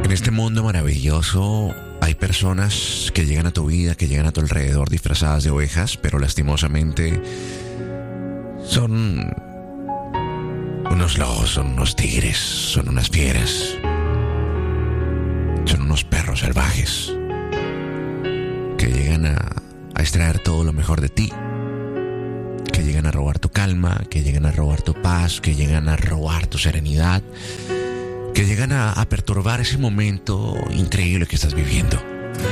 En este mundo maravilloso hay personas que llegan a tu vida, que llegan a tu alrededor disfrazadas de ovejas, pero lastimosamente son unos lobos, son unos tigres, son unas fieras, son unos perros salvajes que llegan a extraer todo lo mejor de ti, que llegan a robar tu calma, que llegan a robar tu paz, que llegan a robar tu serenidad, que llegan a perturbar ese momento increíble que estás viviendo.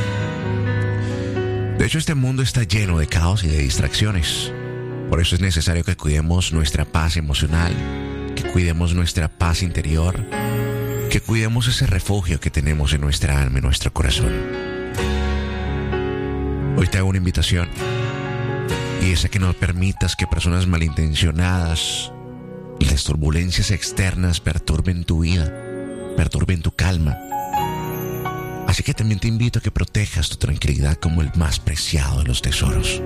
De hecho, este mundo está lleno de caos y de distracciones. Por eso es necesario que cuidemos nuestra paz emocional, que cuidemos nuestra paz interior, que cuidemos ese refugio que tenemos en nuestra alma y nuestro corazón. Hoy te hago una invitación, y es a que no permitas que personas malintencionadas y las turbulencias externas perturben tu vida, perturben tu calma. Así que también te invito a que protejas tu tranquilidad como el más preciado de los tesoros.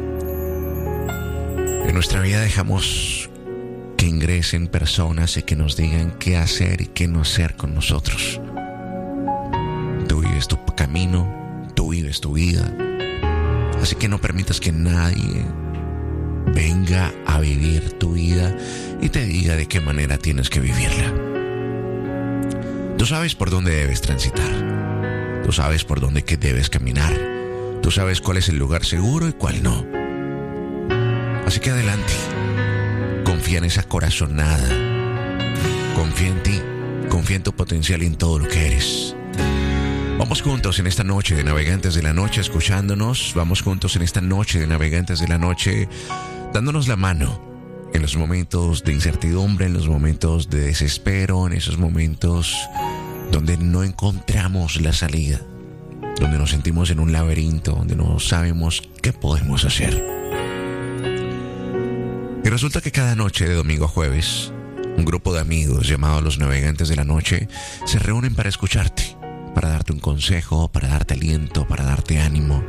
En nuestra vida dejamos que ingresen personas y que nos digan qué hacer y qué no hacer con nosotros. Tú vives tu camino, tú vives tu vida. Así que no permitas que nadie venga a vivir tu vida y te diga de qué manera tienes que vivirla. Tú sabes por dónde debes transitar. Tú sabes por dónde que debes caminar. Tú sabes cuál es el lugar seguro y cuál no. Así que adelante. Confía en esa corazonada. Confía en ti. Confía en tu potencial y en todo lo que eres. Vamos juntos en esta noche de Navegantes de la Noche escuchándonos. Vamos juntos en esta noche de Navegantes de la Noche dándonos la mano en los momentos de incertidumbre, en los momentos de desespero, en esos momentos donde no encontramos la salida, donde nos sentimos en un laberinto, donde no sabemos qué podemos hacer. Y resulta que cada noche de domingo a jueves, un grupo de amigos llamados los Navegantes de la Noche se reúnen para escucharte, para darte un consejo, para darte aliento, para darte ánimo,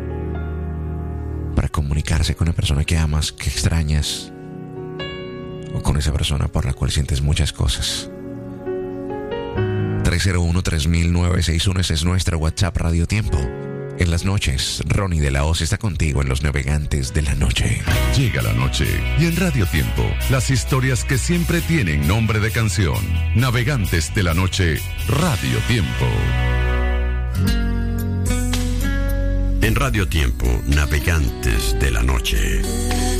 para comunicarse con la persona que amas, que extrañas, o con esa persona por la cual sientes muchas cosas. 301-3961, ese es nuestro WhatsApp Radio Tiempo. En las noches, Ronnie de la Hoz está contigo en los Navegantes de la Noche. Llega la noche y en Radio Tiempo, las historias que siempre tienen nombre de canción. Navegantes de la Noche, Radio Tiempo. En Radio Tiempo, Navegantes de la Noche.